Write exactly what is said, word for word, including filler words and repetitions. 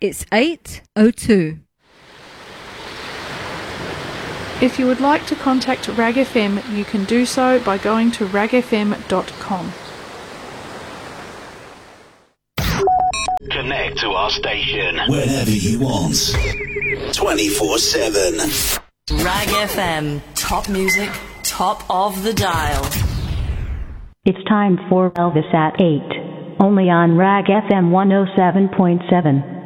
It's eight oh two. If you would like to contact Rag F M, you can do so by going to rag f m dot com. Connect to our station whenever you want. twenty-four seven. Rag F M. Top music, top of the dial. It's time for Elvis at eight. Only on Rag F M one oh seven point seven.